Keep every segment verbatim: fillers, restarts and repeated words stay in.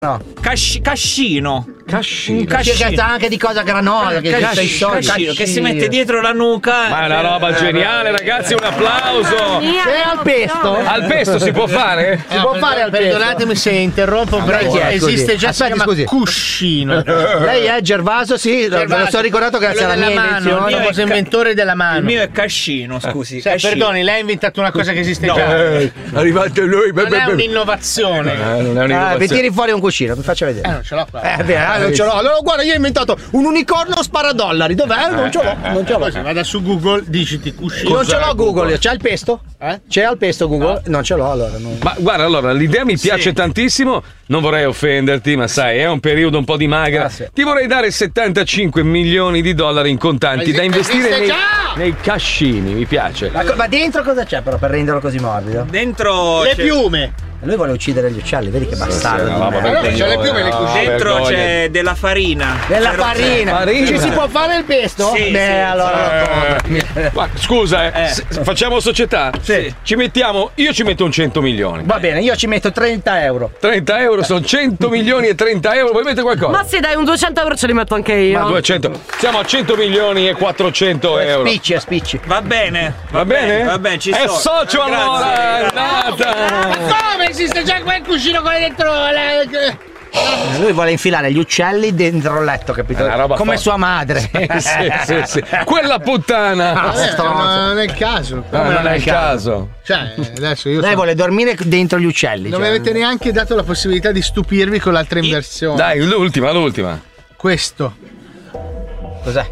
No. Casci- cascino. Cascino. Un cascino anche di cosa granola che, cascino, cascino, che si mette dietro la nuca. Ma è una roba eh, geniale, eh, ragazzi, un applauso. C'è al pesto? Al pesto si può fare? Si no, può fare al pesto. Perdonatemi se interrompo, no, però esiste già, Aspetta, si chiama scusi. cuscino. Lei è Gervaso? Sì, Gervaso. Me lo sono ricordato grazie alla mia invenzione. Il famoso inventore della mano. Il mio è cascino, scusi. Cioè, cascino. Perdoni, lei ha inventato una cosa che esiste no. già. Eh, arrivate lui. Non è un'innovazione. Eh, non è un'innovazione. Ah, mi tiri fuori un cuscino, mi faccia vedere. Eh, non ce l'ho qua. Eh, beh, ah, non ce l'ho. Allora, guarda, io ho inventato un unicorno sparadollari. Dov'è? Non ce l'ho. Non ce l'ho. Poi se vada su Google, diciti cuscino. Non ce l'ho Google. C'è il pesto? Eh? C'è al pesto Google? No. Non ce l'ho allora. Non... Ma guarda, allora, l'idea mi piace sì. tantissimo. Non vorrei offenderti, ma sai, è un periodo un po' di magra. Grazie. Ti vorrei dare settantacinque milioni di dollari in contanti da investire nei, nei cascini. Mi piace. Ma, ma dentro cosa c'è però per renderlo così morbido? Dentro le c'è... piume. Lui vuole uccidere gli uccelli, vedi che bastardo. Sì, sì, no, allora, c'è le piume e le cuscine. Dentro vergogna. c'è della farina. Della farina. farina. Ci si può fare il pesto? Sì, Beh, sì, allora. Eh, ma scusa, eh, Eh. s- facciamo società? Sì. Ci mettiamo, io ci metto un cento milioni. Va bene, io ci metto trenta euro. trenta euro sono cento milioni e trenta euro. Vuoi mettere qualcosa? Ma sì, dai, un duecento euro ce li metto anche io. Ma duecento. Siamo a cento milioni e quattrocento euro. Spicci, spicci. Va bene. Va bene? Va bene, ci È sto. socio Grazie. allora, è andata. Ma come esiste già quel cuscino con dentro la... Lui vuole infilare gli uccelli dentro il letto, capito? È una roba Come forte. sua madre. Sì, sì, sì. Quella puttana. Eh, ma non è il caso. Ah, non è il caso. Cioè, adesso io Lei so- vuole dormire dentro gli uccelli. non cioè. mi avete neanche dato la possibilità di stupirvi con l'altra inversione. Dai, l'ultima, l'ultima. Questo Cos'è?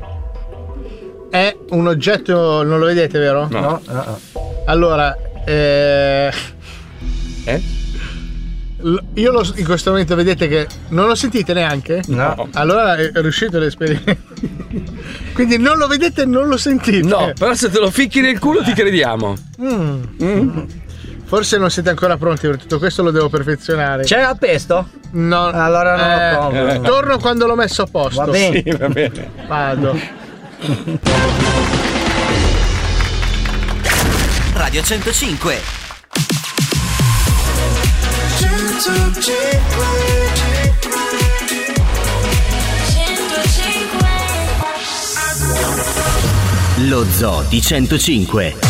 è un oggetto, non lo vedete, vero? No. No? no, no. Allora, eh, Eh? l- io lo, in questo momento vedete che non lo sentite neanche? No. Allora è riuscito l'esperimento. Quindi non lo vedete e non lo sentite. No, però se te lo ficchi nel culo ti crediamo. Mm. Mm. Forse non siete ancora pronti per tutto questo, lo devo perfezionare. C'è al pesto? No. Allora non Eh, lo compro. eh. Torno quando l'ho messo a posto. Va bene. Sì, va bene. Vado. Radio centocinque. Lo Zoo di centocinque.